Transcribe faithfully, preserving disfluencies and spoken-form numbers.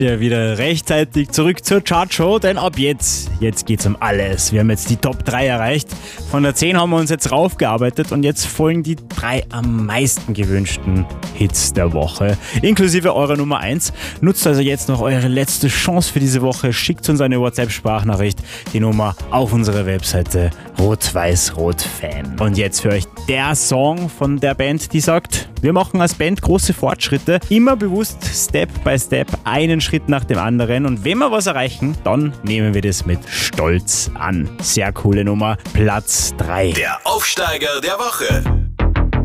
Ja, wieder rechtzeitig zurück zur Chartshow, denn ab jetzt, jetzt geht's um alles. Wir haben jetzt die Top drei erreicht. Von der zehn haben wir uns jetzt raufgearbeitet und jetzt folgen die drei am meisten gewünschten Hits der Woche, inklusive eurer Nummer eins. Nutzt also jetzt noch eure letzte Chance für diese Woche. Schickt uns eine WhatsApp-Sprachnachricht, die Nummer auf unsere Webseite Rot-Weiß-Rot-Fan. Und jetzt für euch der Song von der Band, die sagt, wir machen als Band große Fortschritte, immer bewusst Step by Step, einen Schritt nach dem anderen, und wenn wir was erreichen, dann nehmen wir das mit Stolz an. Sehr coole Nummer, Platz drei. Der Aufsteiger der Woche.